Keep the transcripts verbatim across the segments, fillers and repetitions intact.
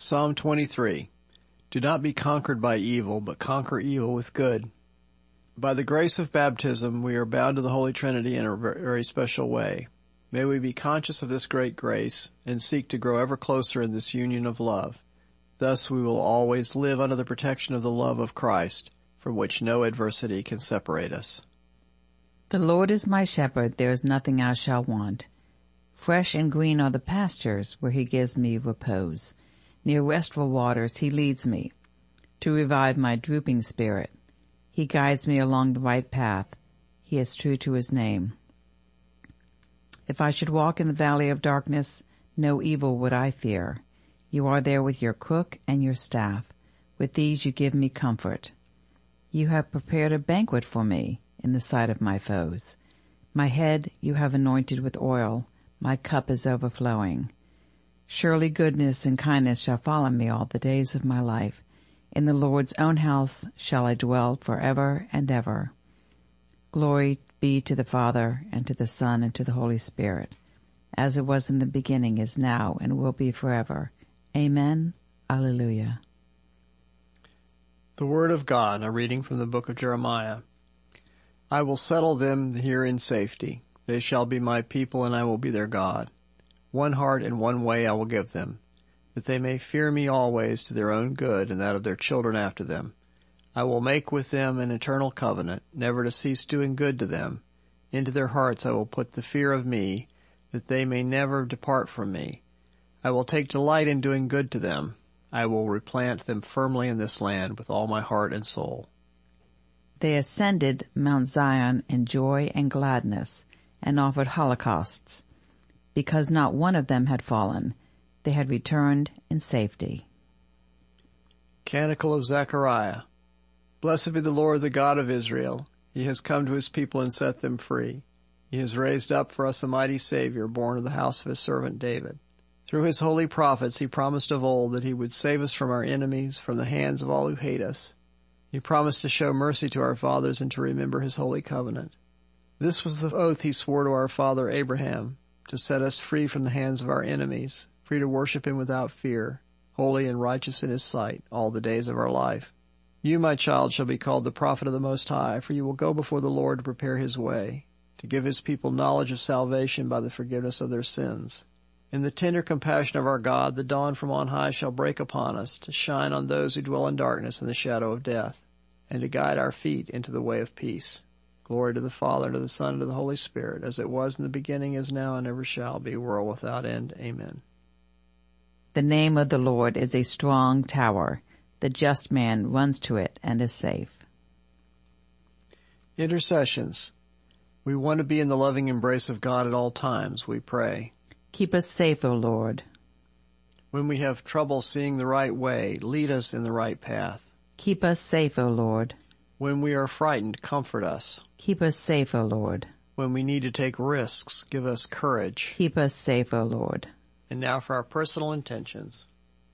Psalm twenty-three. Do not be conquered by evil, but conquer evil with good. By the grace of baptism, we are bound to the Holy Trinity in a very special way. May we be conscious of this great grace and seek to grow ever closer in this union of love. Thus we will always live under the protection of the love of Christ, from which no adversity can separate us. The Lord is my shepherd, there is nothing I shall want. Fresh and green are the pastures where he gives me repose. Near restful waters he leads me, to revive my drooping spirit. He guides me along the right path. He is true to his name. If I should walk in the valley of darkness, no evil would I fear. You are there with your crook and your staff. With these you give me comfort. You have prepared a banquet for me in the sight of my foes. My head you have anointed with oil. My cup is overflowing. Surely goodness and kindness shall follow me all the days of my life. In the Lord's own house shall I dwell forever and ever. Glory be to the Father, and to the Son, and to the Holy Spirit, as it was in the beginning, is now, and will be forever. Amen. Alleluia. The Word of God, a reading from the book of Jeremiah. I will settle them here in safety. They shall be my people, and I will be their God. One heart and one way I will give them, that they may fear me always to their own good and that of their children after them. I will make with them an eternal covenant, never to cease doing good to them. Into their hearts I will put the fear of me, that they may never depart from me. I will take delight in doing good to them. I will replant them firmly in this land with all my heart and soul. They ascended Mount Zion in joy and gladness, and offered holocausts. Because not one of them had fallen, they had returned in safety. Canticle of Zechariah. Blessed be the Lord, the God of Israel. He has come to his people and set them free. He has raised up for us a mighty Savior, born of the house of his servant David. Through his holy prophets he promised of old that he would save us from our enemies, from the hands of all who hate us. He promised to show mercy to our fathers and to remember his holy covenant. This was the oath he swore to our father Abraham, to set us free from the hands of our enemies, free to worship him without fear, holy and righteous in his sight, all the days of our life. You, my child, shall be called the prophet of the Most High, for you will go before the Lord to prepare his way, to give his people knowledge of salvation by the forgiveness of their sins. In the tender compassion of our God, the dawn from on high shall break upon us, to shine on those who dwell in darkness and the shadow of death, and to guide our feet into the way of peace. Glory to the Father, and to the Son, and to the Holy Spirit, as it was in the beginning, is now, and ever shall be, world without end. Amen. The name of the Lord is a strong tower. The just man runs to it and is safe. Intercessions. We want to be in the loving embrace of God at all times, we pray. Keep us safe, O Lord. When we have trouble seeing the right way, lead us in the right path. Keep us safe, O Lord. When we are frightened, comfort us. Keep us safe, O Lord. When we need to take risks, give us courage. Keep us safe, O Lord. And now for our personal intentions.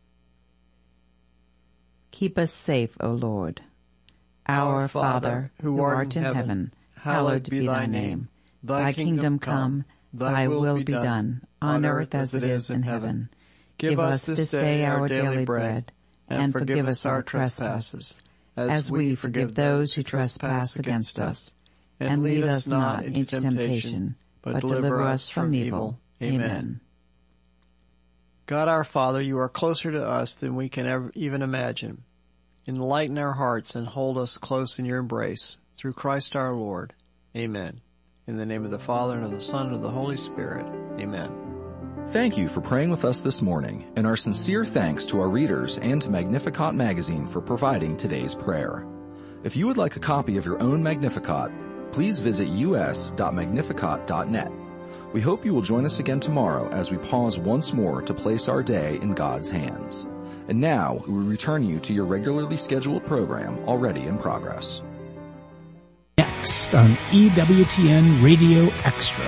Keep us safe, O Lord. Our, Our Father, who, who art, art in heaven, heaven hallowed be thy name. Thy kingdom come, thy will be done, on earth as it is in heaven. Give us this day our daily bread, and forgive us our trespasses, as we forgive those who trespass against us. And lead us not into temptation, but deliver us from evil. Amen. God our Father, you are closer to us than we can ever even imagine. Enlighten our hearts and hold us close in your embrace, through Christ our Lord. Amen. In the name of the Father, and of the Son, and of the Holy Spirit. Amen. Thank you for praying with us this morning, and our sincere thanks to our readers and to Magnificat Magazine for providing today's prayer. If you would like a copy of your own Magnificat, please visit u s dot magnificat dot net. We hope you will join us again tomorrow as we pause once more to place our day in God's hands. And now, we return you to your regularly scheduled program already in progress. Next on E W T N Radio Extra.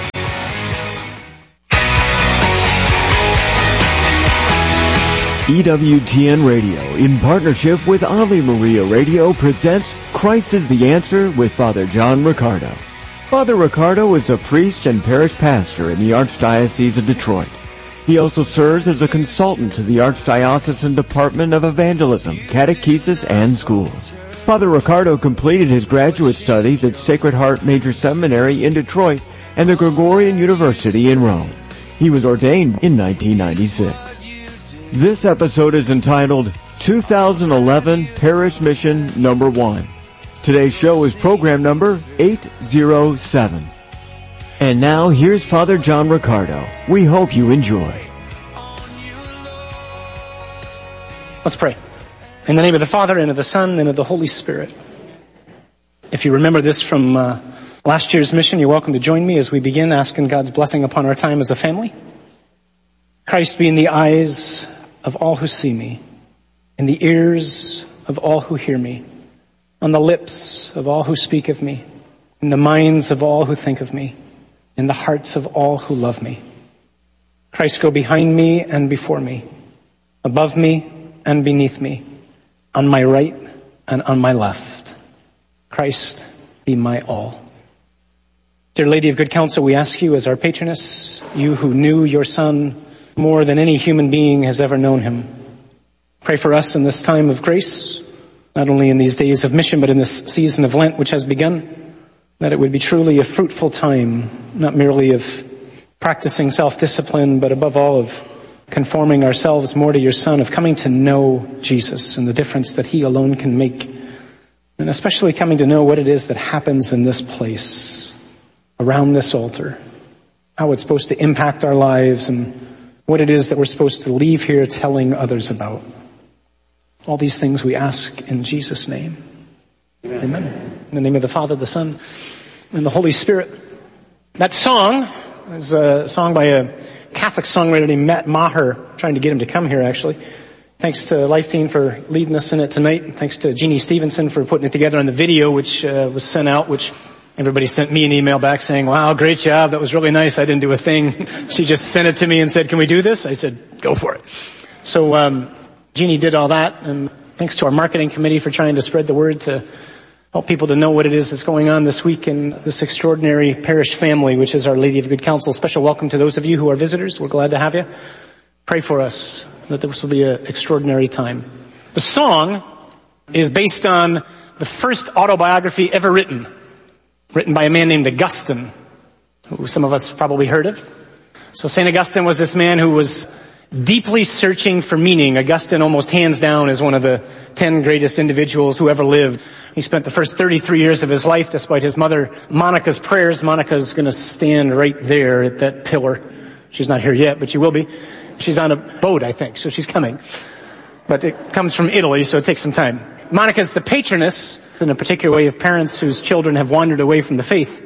E W T N Radio, in partnership with Ave Maria Radio, presents Christ is the Answer with Father John Riccardo. Father Riccardo is a priest and parish pastor in the Archdiocese of Detroit. He also serves as a consultant to the Archdiocesan Department of Evangelism, Catechesis, and Schools. Father Ricardo completed his graduate studies at Sacred Heart Major Seminary in Detroit and the Gregorian University in Rome. He was ordained in nineteen ninety-six. This episode is entitled two thousand eleven Parish Mission Number one. Today's show is program number eight oh seven. And now here's Father John Ricardo. We hope you enjoy. Let's pray. In the name of the Father, and of the Son, and of the Holy Spirit. If you remember this from uh, last year's mission, you're welcome to join me as we begin asking God's blessing upon our time as a family. Christ be in the eyes of all who see me, in the ears of all who hear me, on the lips of all who speak of me, in the minds of all who think of me, in the hearts of all who love me. Christ go behind me and before me, above me and beneath me, on my right and on my left. Christ be my all. Dear Lady of Good Counsel, we ask you as our patroness, you who knew your Son more than any human being has ever known him, pray for us in this time of grace, not only in these days of mission, but in this season of Lent which has begun, that it would be truly a fruitful time, not merely of practicing self-discipline, but above all of conforming ourselves more to your Son, of coming to know Jesus and the difference that he alone can make, and especially coming to know what it is that happens in this place, around this altar, how it's supposed to impact our lives, and what it is that we're supposed to leave here telling others about. All these things we ask in Jesus' name. Amen. Amen. In the name of the Father, the Son, and the Holy Spirit. That song is a song by a Catholic songwriter named Matt Maher, trying to get him to come here actually. Thanks to Life Team for leading us in it tonight. Thanks to Jeannie Stevenson for putting it together on the video, which uh, was sent out, which everybody sent me an email back saying, wow, great job. That was really nice. I didn't do a thing. She just sent it to me and said, can we do this? I said, go for it. So, um, Jeannie did all that, and thanks to our marketing committee for trying to spread the word to help people to know what it is that's going on this week in this extraordinary parish family, which is Our Lady of Good Counsel. Special welcome to those of you who are visitors. We're glad to have you. Pray for us that this will be an extraordinary time. The song is based on the first autobiography ever written, written by a man named Augustine, who some of us probably heard of. So Saint Augustine was this man who was deeply searching for meaning. Augustine, almost hands down, is one of the ten greatest individuals who ever lived. He spent the first thirty-three years of his life, despite his mother Monica's prayers. Monica's going to stand right there at that pillar. She's not here yet, but she will be. She's on a boat, I think, so she's coming. But it comes from Italy, so it takes some time. Monica's the patroness, in a particular way, of parents whose children have wandered away from the faith.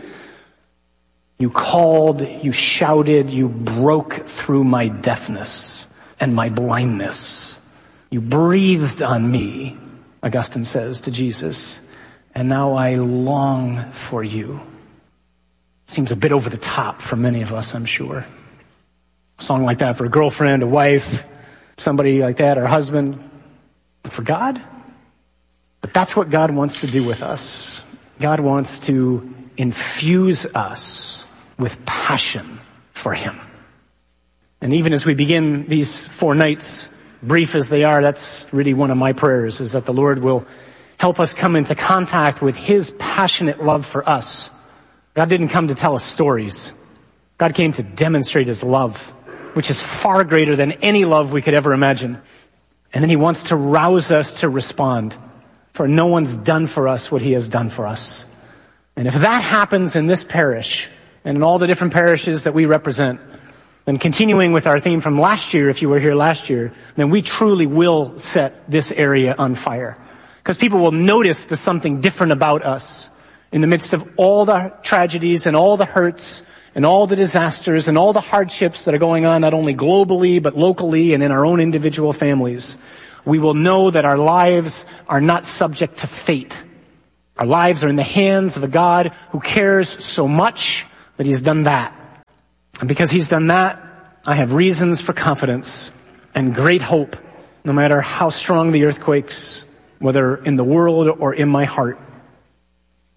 You called, you shouted, you broke through my deafness and my blindness. You breathed on me, Augustine says to Jesus, and now I long for you. Seems a bit over the top for many of us, I'm sure. A song like that for a girlfriend, a wife, somebody like that, our husband. But for God? But that's what God wants to do with us. God wants to infuse us with passion for him. And even as we begin these four nights, brief as they are, that's really one of my prayers, is that the Lord will help us come into contact with his passionate love for us. God didn't come to tell us stories. God came to demonstrate his love, which is far greater than any love we could ever imagine. And then he wants to rouse us to respond, for no one's done for us what he has done for us. And if that happens in this parish, and in all the different parishes that we represent, then continuing with our theme from last year, if you were here last year, then we truly will set this area on fire. Because people will notice there's something different about us in the midst of all the tragedies and all the hurts and all the disasters and all the hardships that are going on, not only globally, but locally and in our own individual families. We will know that our lives are not subject to fate. Our lives are in the hands of a God who cares so much that he's done that. And because he's done that, I have reasons for confidence and great hope, no matter how strong the earthquakes, whether in the world or in my heart.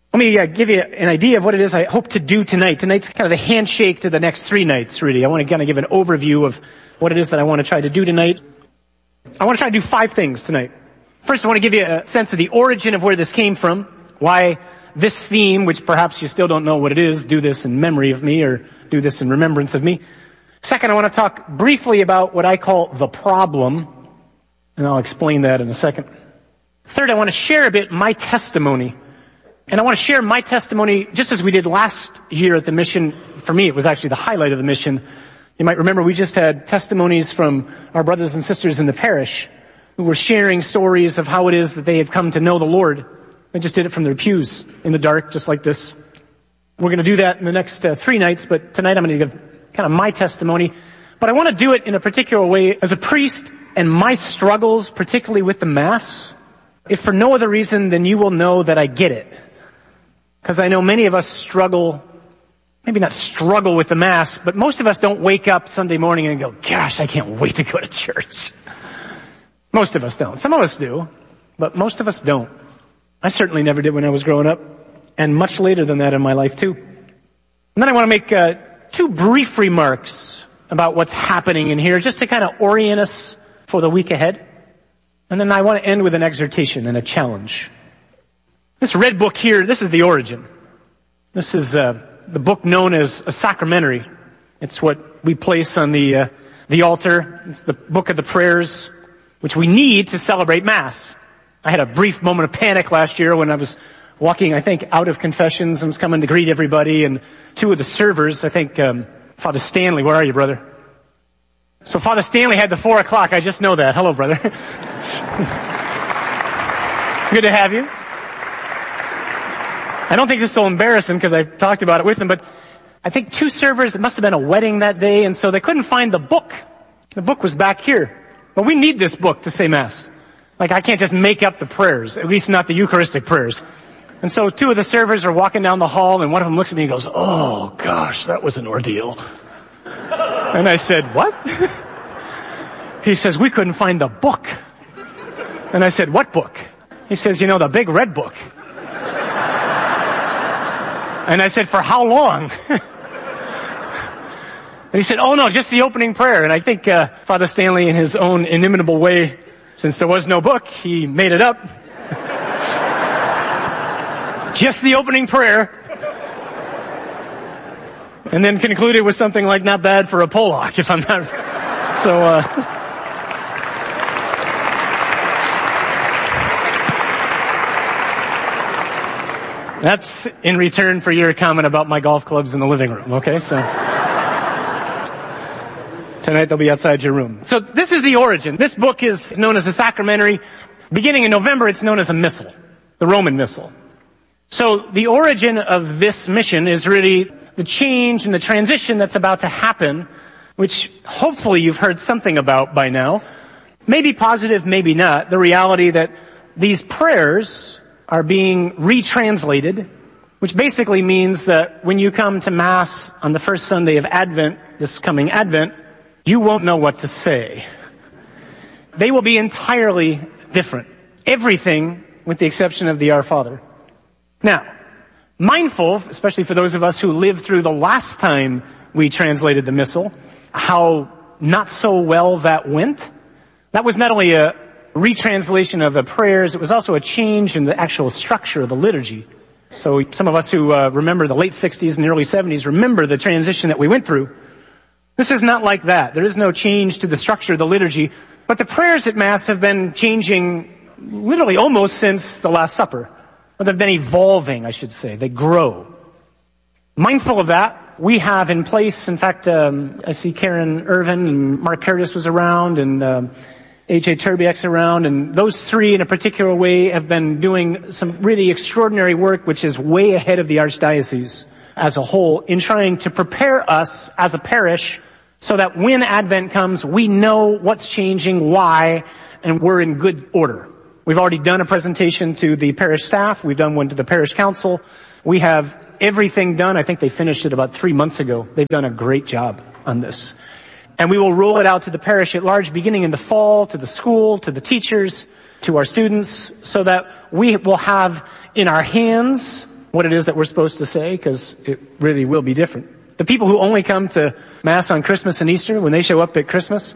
Let me uh, give you an idea of what it is I hope to do tonight. Tonight's kind of the handshake to the next three nights, really. I want to kind of give an overview of what it is that I want to try to do tonight. I want to try to do five things tonight. First, I want to give you a sense of the origin of where this came from, why this theme, which perhaps you still don't know what it is, do this in memory of me or do this in remembrance of me. Second, I want to talk briefly about what I call the problem, and I'll explain that in a second. Third, I want to share a bit my testimony. And I want to share my testimony just as we did last year at the mission. For me, it was actually the highlight of the mission. You might remember we just had testimonies from our brothers and sisters in the parish who were sharing stories of how it is that they have come to know the Lord. They just did it from their pews in the dark, just like this. We're going to do that in the next uh, three nights, but tonight I'm going to give kind of my testimony. But I want to do it in a particular way as a priest and my struggles, particularly with the Mass. If for no other reason, then you will know that I get it. Because I know many of us struggle, maybe not struggle with the Mass, but most of us don't wake up Sunday morning and go, gosh, I can't wait to go to church. Most of us don't. Some of us do, but most of us don't. I certainly never did when I was growing up, and much later than that in my life too. And then I want to make uh, two brief remarks about what's happening in here, just to kind of orient us for the week ahead. And then I want to end with an exhortation and a challenge. This red book here, this is the origin. This is uh, the book known as a sacramentary. It's what we place on the uh, the altar. It's the book of the prayers, which we need to celebrate Mass. I had a brief moment of panic last year when I was walking, I think, out of confessions and was coming to greet everybody, and two of the servers, I think, um, Father Stanley, where are you, brother? So Father Stanley had the four o'clock, I just know that. Hello, brother. Good to have you. I don't think this will embarrass him because I talked about it with him, but I think two servers, it must have been a wedding that day, and so they couldn't find the book. The book was back here. But we need this book to say Mass. Like, I can't just make up the prayers, at least not the Eucharistic prayers. And so two of the servers are walking down the hall, and one of them looks at me and goes, oh gosh, that was an ordeal. And I said, what? He says, we couldn't find the book. And I said, what book? He says, you know, the big red book. And I said, for how long? And he said, oh no, just the opening prayer. And I think uh, Father Stanley, in his own inimitable way, since there was no book, he made it up. Just the opening prayer. And then concluded with something like, not bad for a Pollock, if I'm not... So, uh... that's in return for your comment about my golf clubs in the living room, okay? So... Tonight they'll be outside your room. So this is the origin. This book is known as a sacramentary. Beginning in November, it's known as a missal, the Roman Missal. So the origin of this mission is really the change and the transition that's about to happen, which hopefully you've heard something about by now. Maybe positive, maybe not. The reality that these prayers are being retranslated, which basically means that when you come to Mass on the first Sunday of Advent, this coming Advent, you won't know what to say. They will be entirely different. Everything with the exception of the Our Father. Now, mindful, especially for those of us who lived through the last time we translated the Missal, how not so well that went. That was not only a retranslation of the prayers, it was also a change in the actual structure of the liturgy. So some of us who uh, remember the late sixties and the early seventies remember the transition that we went through. This is not like that. There is no change to the structure of the liturgy, but the prayers at Mass have been changing literally almost since the Last Supper. Or they've been evolving, I should say. They grow. Mindful of that, we have in place, in fact, um, I see Karen Irvin and Mark Curtis was around and um, A J Turbiak's around, and those three in a particular way have been doing some really extraordinary work which is way ahead of the Archdiocese as a whole in trying to prepare us as a parish so that when Advent comes, we know what's changing, why, and we're in good order. We've already done a presentation to the parish staff. We've done one to the parish council. We have everything done. I think they finished it about three months ago. They've done a great job on this. And we will roll it out to the parish at large beginning in the fall, to the school, to the teachers, to our students, so that we will have in our hands what it is that we're supposed to say, because it really will be different. The people who only come to Mass on Christmas and Easter, when they show up at Christmas,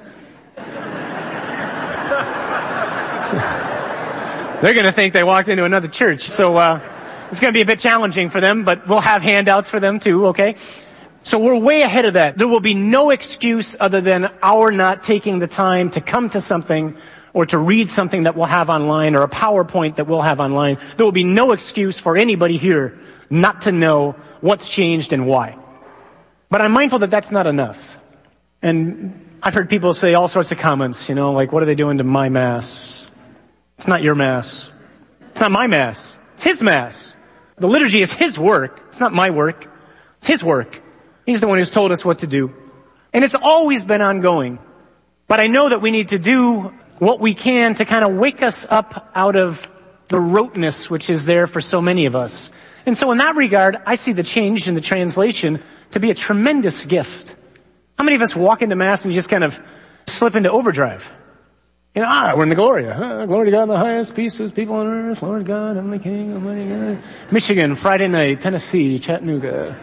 they're going to think they walked into another church. So uh it's going to be a bit challenging for them, but we'll have handouts for them too, okay? So we're way ahead of that. There will be no excuse other than our not taking the time to come to something or to read something that we'll have online or a PowerPoint that we'll have online. There will be no excuse for anybody here not to know what's changed and why. But I'm mindful that that's not enough. And I've heard people say all sorts of comments, you know, like, what are they doing to my Mass? It's not your Mass. It's not my Mass. It's His Mass. The liturgy is His work. It's not my work. It's His work. He's the one who's told us what to do. And it's always been ongoing. But I know that we need to do what we can to kind of wake us up out of the roteness which is there for so many of us. And so in that regard, I see the change in the translation to be a tremendous gift. How many of us walk into Mass and you just kind of slip into overdrive? You know, ah, we're in the Gloria. Huh? Glory to God in the highest, peace to His people on earth, Lord God, Heavenly King, Almighty God. Michigan, Friday night, Tennessee, Chattanooga.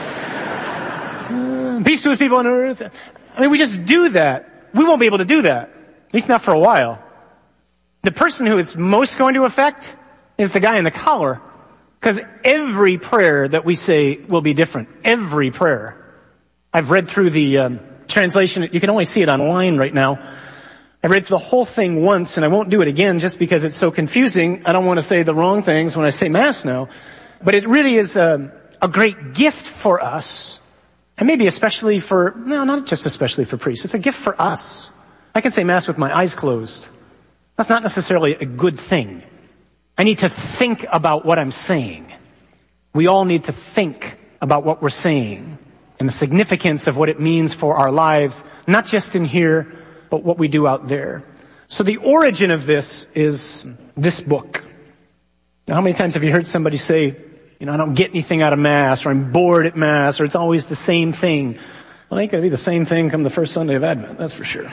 uh, peace to His people on earth. I mean, we just do that. We won't be able to do that. At least not for a while. The person who it's most going to affect is the guy in the collar. Because every prayer that we say will be different. Every prayer. I've read through the um, translation. You can only see it online right now. I read the whole thing once, and I won't do it again just because it's so confusing. I don't want to say the wrong things when I say Mass now. But it really is a, a great gift for us, and maybe especially for, no, not just especially for priests. It's a gift for us. I can say Mass with my eyes closed. That's not necessarily a good thing. I need to think about what I'm saying. We all need to think about what we're saying and the significance of what it means for our lives, not just in here, but what we do out there. So the origin of this is this book. Now, how many times have you heard somebody say, you know, I don't get anything out of Mass, or I'm bored at Mass, or it's always the same thing? Well, it ain't going to be the same thing come the first Sunday of Advent, that's for sure.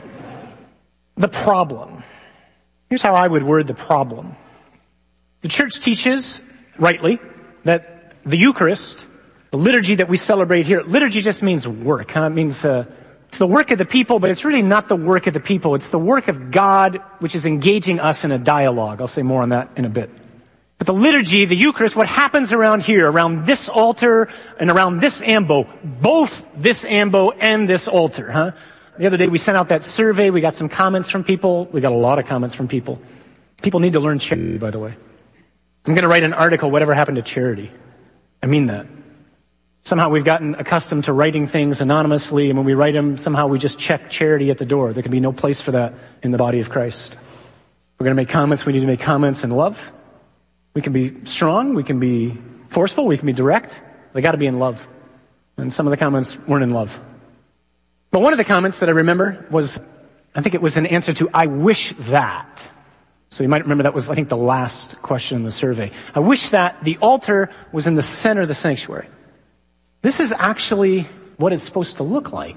The problem. Here's how I would word the problem. The church teaches, rightly, that the Eucharist, the liturgy that we celebrate here, liturgy just means work, huh? It means, uh, it's the work of the people, but it's really not the work of the people. It's the work of God, which is engaging us in a dialogue. I'll say more on that in a bit. But the liturgy, the Eucharist, what happens around here, around this altar and around this ambo, both this ambo and this altar, huh? The other day we sent out that survey. We got some comments from people. We got a lot of comments from people. People need to learn charity, by the way. I'm going to write an article, Whatever Happened to Charity. I mean that. Somehow we've gotten accustomed to writing things anonymously, and when we write them, somehow we just check charity at the door. There can be no place for that in the body of Christ. We're going to make comments. We need to make comments in love. We can be strong. We can be forceful. We can be direct. They got to be in love. And some of the comments weren't in love. But one of the comments that I remember was, I think it was an answer to, I wish that. So you might remember that was, I think, the last question in the survey. I wish that the altar was in the center of the sanctuary. This is actually what it's supposed to look like.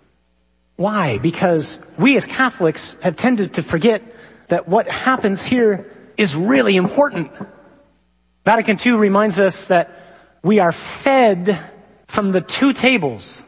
Why? Because we as Catholics have tended to forget that what happens here is really important. Vatican Two reminds us that we are fed from the two tables.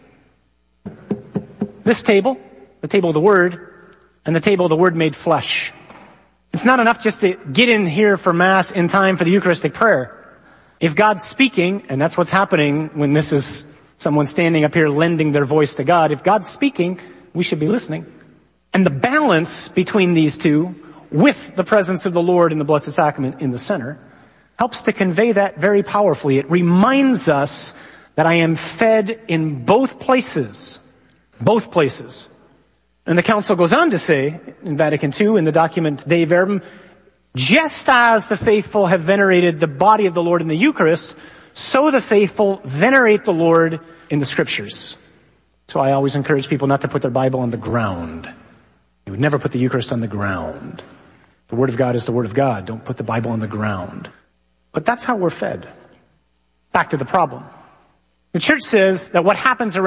This table, the table of the Word, and the table of the Word made flesh. It's not enough just to get in here for Mass in time for the Eucharistic prayer. If God's speaking, and that's what's happening when this is someone standing up here lending their voice to God, if God's speaking, we should be listening. And the balance between these two, with the presence of the Lord in the Blessed Sacrament in the center, helps to convey that very powerfully. It reminds us that I am fed in both places. Both places. And the Council goes on to say, in Vatican Two, in the document Dei Verbum, just as the faithful have venerated the body of the Lord in the Eucharist, so the faithful venerate the Lord in the Scriptures. So I always encourage people not to put their Bible on the ground. You would never put the Eucharist on the ground. The Word of God is the Word of God. Don't put the Bible on the ground. But that's how we're fed. Back to the problem. The Church says that what happens around